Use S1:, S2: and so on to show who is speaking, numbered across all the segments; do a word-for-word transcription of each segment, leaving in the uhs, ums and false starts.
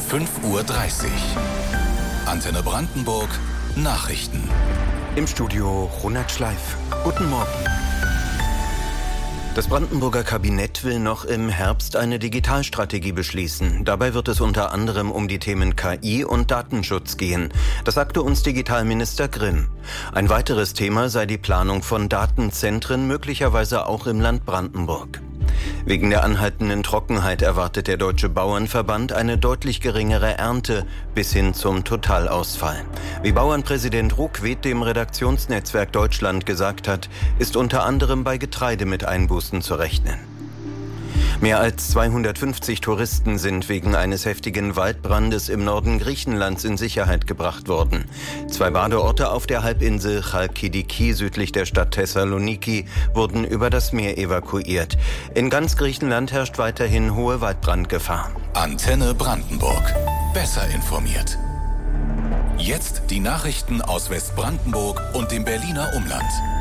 S1: fünf Uhr dreißig. Antenne Brandenburg Nachrichten.
S2: Im Studio Ronald Schleif. Guten Morgen. Das Brandenburger Kabinett will noch im Herbst eine Digitalstrategie beschließen. Dabei wird es unter anderem um die Themen K I und Datenschutz gehen. Das sagte uns Digitalminister Grimm. Ein weiteres Thema sei die Planung von Datenzentren, möglicherweise auch im Land Brandenburg. Wegen der anhaltenden Trockenheit erwartet der Deutsche Bauernverband eine deutlich geringere Ernte bis hin zum Totalausfall. Wie Bauernpräsident Ruckwied dem Redaktionsnetzwerk Deutschland gesagt hat, ist unter anderem bei Getreide mit Einbußen zu rechnen. Mehr als zweihundertfünfzig Touristen sind wegen eines heftigen Waldbrandes im Norden Griechenlands in Sicherheit gebracht worden. Zwei Badeorte auf der Halbinsel Chalkidiki südlich der Stadt Thessaloniki wurden über das Meer evakuiert. In ganz Griechenland herrscht weiterhin hohe Waldbrandgefahr.
S1: Antenne Brandenburg. Besser informiert. Jetzt die Nachrichten aus Westbrandenburg und dem Berliner Umland.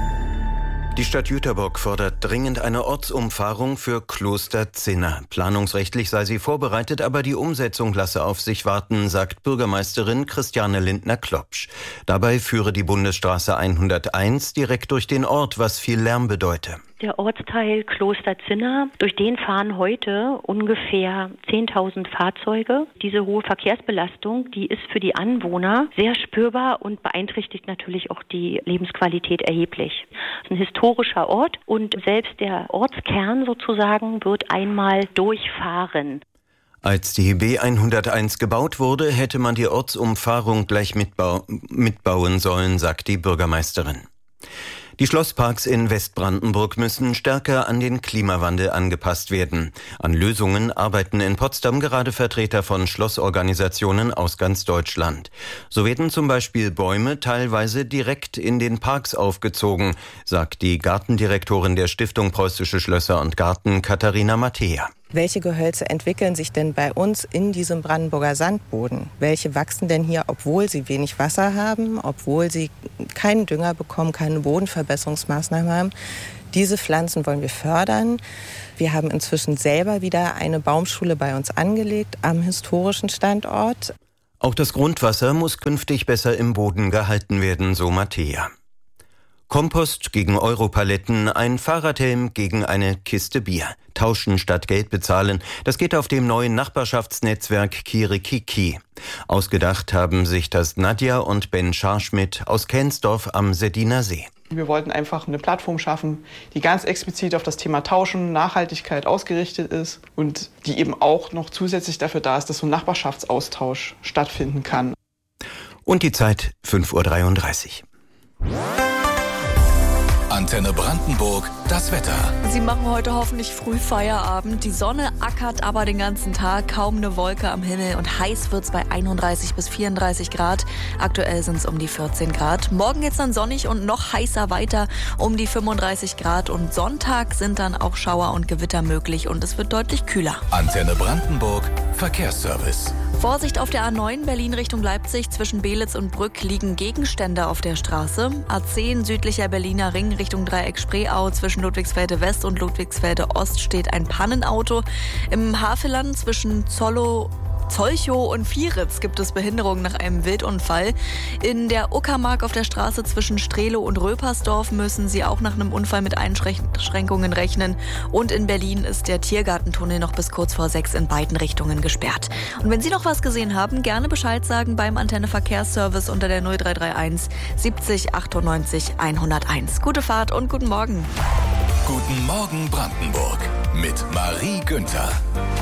S2: Die Stadt Jüterbock fordert dringend eine Ortsumfahrung für Kloster Zinna. Planungsrechtlich sei sie vorbereitet, aber die Umsetzung lasse auf sich warten, sagt Bürgermeisterin Christiane Lindner-Klopsch. Dabei führe die Bundesstraße hunderteins direkt durch den Ort, was viel Lärm bedeute.
S3: Der Ortsteil Kloster Zinna, durch den fahren heute ungefähr zehntausend Fahrzeuge. Diese hohe Verkehrsbelastung, die ist für die Anwohner sehr spürbar und beeinträchtigt natürlich auch die Lebensqualität erheblich. Es ist ein historischer Ort und selbst der Ortskern sozusagen wird einmal durchfahren.
S2: Als die B hunderteins gebaut wurde, hätte man die Ortsumfahrung gleich mitbau- mitbauen sollen, sagt die Bürgermeisterin. Die Schlossparks in Westbrandenburg müssen stärker an den Klimawandel angepasst werden. An Lösungen arbeiten in Potsdam gerade Vertreter von Schlossorganisationen aus ganz Deutschland. So werden zum Beispiel Bäume teilweise direkt in den Parks aufgezogen, sagt die Gartendirektorin der Stiftung Preußische Schlösser und Garten, Katharina Mattea.
S4: Welche Gehölze entwickeln sich denn bei uns in diesem Brandenburger Sandboden? Welche wachsen denn hier, obwohl sie wenig Wasser haben, obwohl sie keinen Dünger bekommen, keine Bodenverbesserungsmaßnahmen haben? Diese Pflanzen wollen wir fördern. Wir haben inzwischen selber wieder eine Baumschule bei uns angelegt am historischen Standort.
S2: Auch das Grundwasser muss künftig besser im Boden gehalten werden, so Mattea. Kompost gegen Europaletten, ein Fahrradhelm gegen eine Kiste Bier. Tauschen statt Geld bezahlen, das geht auf dem neuen Nachbarschaftsnetzwerk Kirikiki. Ausgedacht haben sich das Nadja und Ben Scharschmidt aus Kensdorf am Seddiner See.
S5: Wir wollten einfach eine Plattform schaffen, die ganz explizit auf das Thema Tauschen, Nachhaltigkeit ausgerichtet ist und die eben auch noch zusätzlich dafür da ist, dass so ein Nachbarschaftsaustausch stattfinden kann.
S2: Und die Zeit fünf Uhr dreiunddreißig.
S1: Antenne Brandenburg, das Wetter.
S6: Sie machen heute hoffentlich früh Feierabend. Die Sonne ackert aber den ganzen Tag, kaum eine Wolke am Himmel und heiß wird's bei einunddreißig bis vierunddreißig Grad. Aktuell sind es um die vierzehn Grad. Morgen geht's dann sonnig und noch heißer weiter, um die fünfunddreißig Grad. Und Sonntag sind dann auch Schauer und Gewitter möglich und es wird deutlich kühler.
S1: Antenne Brandenburg, Verkehrsservice.
S6: Vorsicht auf der A neun Berlin Richtung Leipzig. Zwischen Belitz und Brück liegen Gegenstände auf der Straße. A zehn südlicher Berliner Ring Richtung Dreieck Spreeau. Zwischen Ludwigsfelde West und Ludwigsfelde Ost steht ein Pannenauto. Im Havelland zwischen Zollow Zolchow und Vieritz gibt es Behinderungen nach einem Wildunfall. In der Uckermark auf der Straße zwischen Strehlow und Röpersdorf müssen sie auch nach einem Unfall mit Einschränkungen rechnen. Und in Berlin ist der Tiergartentunnel noch bis kurz vor sechs in beiden Richtungen gesperrt. Und wenn Sie noch was gesehen haben, gerne Bescheid sagen beim Antenne Verkehrsservice unter der null drei drei eins siebzig achtundneunzig hunderteins. Gute Fahrt und guten Morgen.
S1: Guten Morgen Brandenburg mit Marie Günther.